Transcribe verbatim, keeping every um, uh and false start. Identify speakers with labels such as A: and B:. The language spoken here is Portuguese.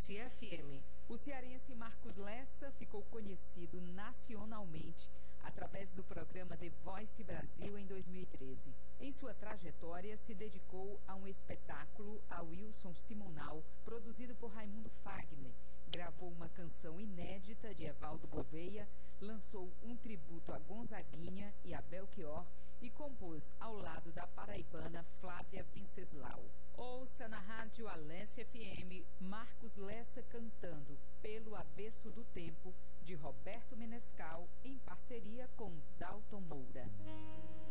A: Alance F M.
B: O cearense Marcos Lessa ficou conhecido nacionalmente através do programa The Voice Brasil em dois mil e treze. Em sua trajetória, se dedicou a um espetáculo a Wilson Simonal, produzido por Raimundo Fagner. Gravou uma canção inédita de Evaldo Gouveia, lançou um tributo a Gonzaguinha e a Belchior e compôs ao lado da paraibana Flávia Venceslau. Ouça na rádio Alance F M Marcos Lessa cantando Pelo Avesso do Tempo, de Roberto Menescal, em parceria com Dalton Moura.